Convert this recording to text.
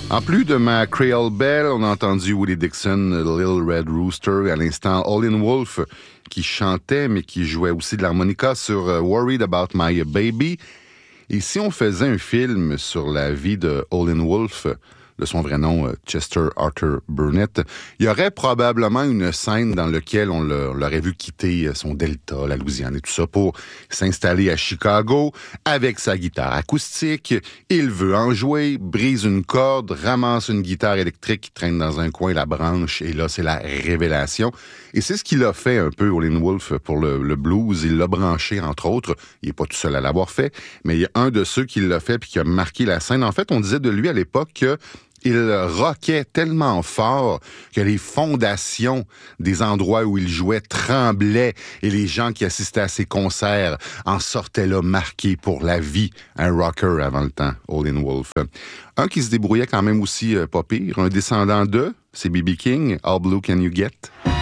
En plus de ma Creole Belle, on a entendu Willie Dixon, Little Red Rooster, à l'instant Howlin' Wolf, qui chantait, mais qui jouait aussi de l'harmonica sur Worried About My Baby. Et si on faisait un film sur la vie de Howlin' Wolf, de son vrai nom, Chester Arthur Burnett, il y aurait probablement une scène dans laquelle on l'aurait vu quitter son Delta, la Louisiane et tout ça, pour s'installer à Chicago avec sa guitare acoustique. Il veut en jouer, brise une corde, ramasse une guitare électrique qui traîne dans un coin, la branche, et là, c'est la révélation. Et c'est ce qu'il a fait un peu, Howlin' Wolf, pour le blues. Il l'a branché, entre autres. Il n'est pas tout seul à l'avoir fait, mais il y a un de ceux qui l'a fait puis qui a marqué la scène. En fait, on disait de lui à l'époque que il rockait tellement fort que les fondations des endroits où il jouait tremblaient et les gens qui assistaient à ses concerts en sortaient là marqués pour la vie. Un rocker avant le temps, Howlin' Wolf. Un qui se débrouillait quand même aussi pas pire, un descendant de, c'est B.B. King, How Blue Can You Get?